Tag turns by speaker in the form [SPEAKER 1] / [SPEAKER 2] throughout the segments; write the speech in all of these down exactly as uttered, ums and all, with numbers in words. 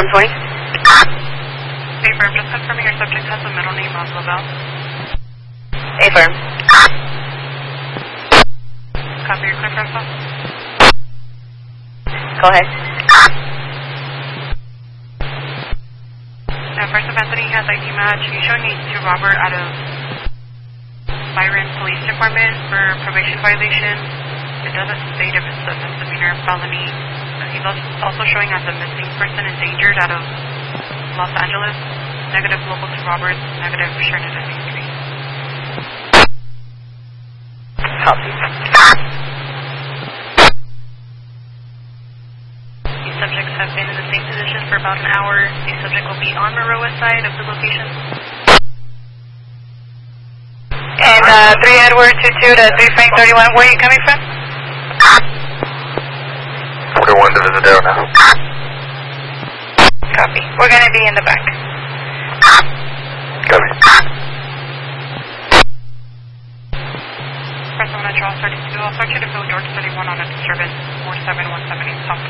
[SPEAKER 1] Affirm twenty.
[SPEAKER 2] Affirm, just confirming your subject has a middle name of LaBelle.
[SPEAKER 1] Affirm.
[SPEAKER 2] Copy your clear profile.
[SPEAKER 1] Go ahead.
[SPEAKER 2] Now, First of Anthony has I D match. He's showing it to Robert out of Byron Police Department for probation violation. It doesn't state if it's a misdemeanor felony. He's also showing as a missing person endangered out of Los Angeles. Negative local to Robert. Negative Sherman ninety-three.
[SPEAKER 1] Copy.
[SPEAKER 2] These subjects have been in the same position for about an hour. The subject will be on Maroa side of the location.
[SPEAKER 1] And uh, three Edward two two to three Frank thirty-one, where are you coming from?
[SPEAKER 3] forty-one to Visadero now.
[SPEAKER 1] Copy. We're going to be in the back.
[SPEAKER 3] Copy.
[SPEAKER 2] Press one at Charles thirty-two. I'll start you to fill George thirty-one on a disturbance four seven one seven eight top.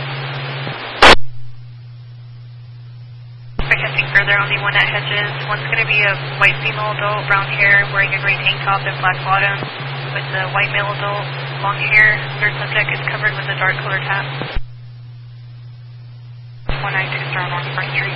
[SPEAKER 2] I can see further on the one at Hedges. One's going to be a white female adult, brown hair, wearing a gray tank top and black bottom, with the white male adult, long hair. Third subject is covered with a dark colored hat. one nine two Star North First Street.